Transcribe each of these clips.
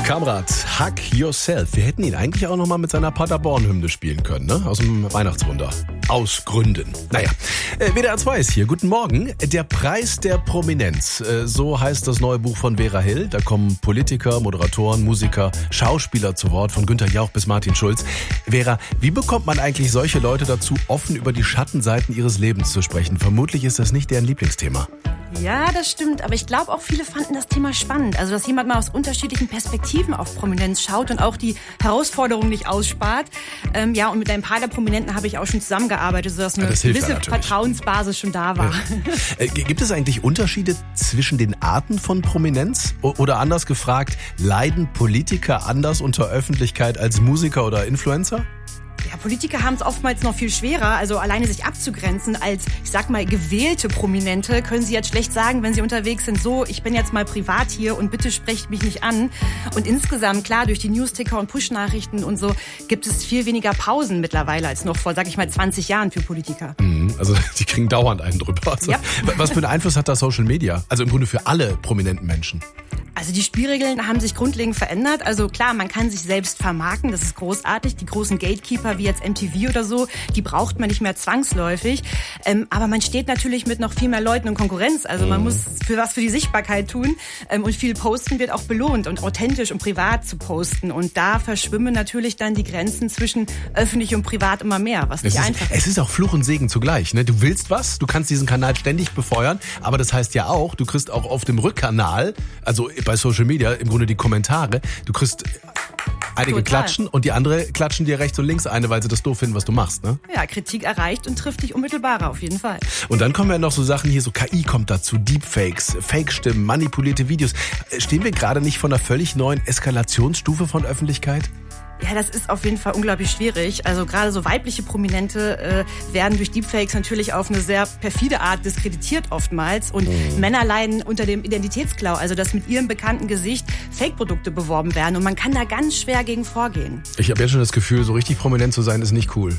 Kamrat, Hug Yourself. Wir hätten ihn eigentlich auch nochmal mit seiner Paderborn-Hymne spielen können, ne? Aus dem Weihnachtswunder. Aus Gründen. Naja, WDR 2 ist hier. Guten Morgen. Der Preis der Prominenz. So heißt das neue Buch von Vera Hill. Da kommen Politiker, Moderatoren, Musiker, Schauspieler zu Wort, von Günther Jauch bis Martin Schulz. Vera, wie bekommt man eigentlich solche Leute dazu, offen über die Schattenseiten ihres Lebens zu sprechen? Vermutlich ist das nicht deren Lieblingsthema. Ja, das stimmt. Aber ich glaube auch, viele fanden das Thema spannend. Also, dass jemand mal aus unterschiedlichen Perspektiven auf Prominenz schaut und auch die Herausforderungen nicht ausspart. Ja, und mit ein paar der Prominenten habe ich auch schon zusammengearbeitet, sodass eine gewisse Vertrauensbasis schon da war. Ja. Gibt es eigentlich Unterschiede zwischen den Arten von Prominenz? Oder anders gefragt, leiden Politiker anders unter Öffentlichkeit als Musiker oder Influencer? Ja, Politiker haben es oftmals noch viel schwerer, also alleine sich abzugrenzen als, ich sag mal, gewählte Prominente können sie jetzt schlecht sagen, wenn sie unterwegs sind, so, ich bin jetzt mal privat hier und bitte sprecht mich nicht an. Und insgesamt, klar, durch die Newsticker und Push-Nachrichten und so gibt es viel weniger Pausen mittlerweile als noch vor, sag ich mal, 20 Jahren für Politiker. Also die kriegen dauernd einen drüber. Also, ja. Was für einen Einfluss hat da Social Media? Also im Grunde für alle prominenten Menschen. Also die Spielregeln haben sich grundlegend verändert. Also klar, man kann sich selbst vermarkten, das ist großartig. Die großen Gatekeeper wie jetzt MTV oder so, die braucht man nicht mehr zwangsläufig. Aber man steht natürlich mit noch viel mehr Leuten in Konkurrenz. Also man muss für die Sichtbarkeit tun. Und viel Posten wird auch belohnt und authentisch und privat zu posten. Und da verschwimmen natürlich dann die Grenzen zwischen öffentlich und privat immer mehr, was nicht einfach ist. Es ist auch Fluch und Segen zugleich. Ne? Du willst was, du kannst diesen Kanal ständig befeuern, aber das heißt ja auch, du kriegst auch auf dem Rückkanal, also bei Social Media im Grunde die Kommentare, du kriegst einige klatschen und die andere klatschen dir rechts und links eine, weil sie das doof finden, was du machst, ne? Ja, Kritik erreicht und trifft dich unmittelbarer auf jeden Fall. Und dann kommen ja noch so Sachen hier, so KI kommt dazu, Deepfakes, Fake-Stimmen, manipulierte Videos. Stehen wir gerade nicht vor einer völlig neuen Eskalationsstufe von Öffentlichkeit? Ja, das ist auf jeden Fall unglaublich schwierig. Also gerade so weibliche Prominente werden durch Deepfakes natürlich auf eine sehr perfide Art diskreditiert oftmals. Und Männer leiden unter dem Identitätsklau, also dass mit ihrem bekannten Gesicht Fake-Produkte beworben werden. Und man kann da ganz schwer gegen vorgehen. Ich habe jetzt schon das Gefühl, so richtig prominent zu sein ist nicht cool.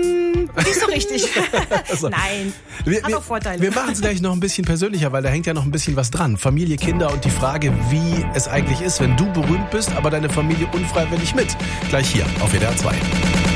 Nicht so richtig. Also, nein, hat auch Vorteile. Wir machen es gleich noch ein bisschen persönlicher, weil da hängt ja noch ein bisschen was dran. Familie, Kinder und die Frage, wie es eigentlich ist, wenn du berühmt bist, aber deine Familie unfreiwillig mit. Gleich hier auf WDR 2.